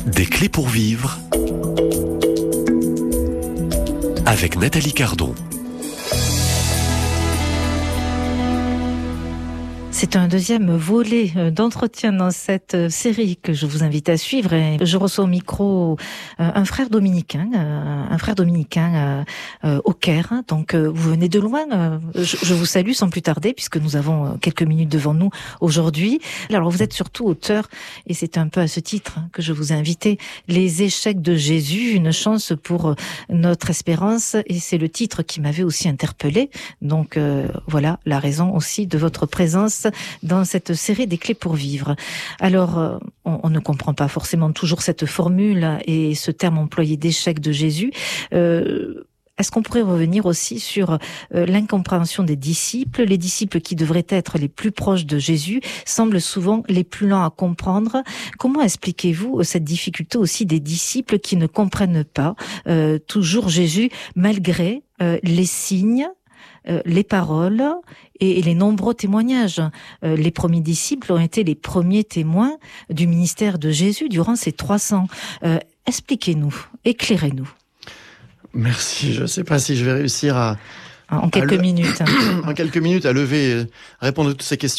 Des clés pour vivre avec Nathalie Cardon. C'est un deuxième volet d'entretien dans cette série que je vous invite à suivre. Et je reçois au micro un frère dominicain au Caire. Donc vous venez de loin. Je vous salue sans plus tarder puisque nous avons quelques minutes devant nous aujourd'hui. Alors vous êtes surtout auteur, et c'est un peu à ce titre que je vous ai invité, Les échecs de Jésus, une chance pour notre espérance. Et c'est le titre qui m'avait aussi interpellée. Donc voilà la raison aussi de votre présence dans cette série des clés pour vivre. Alors, on ne comprend pas forcément toujours cette formule et ce terme employé d'échec de Jésus. Est-ce qu'on pourrait revenir aussi sur l'incompréhension des disciples? Les disciples qui devraient être les plus proches de Jésus semblent souvent les plus lents à comprendre. Comment expliquez-vous cette difficulté aussi des disciples qui ne comprennent pas toujours Jésus malgré les signes, les paroles et les nombreux témoignages? Les premiers disciples ont été les premiers témoins du ministère de Jésus durant ces 300. Expliquez-nous, éclairez-nous. Merci, je ne sais pas si je vais réussir En quelques minutes. En quelques minutes à répondre à toutes ces questions.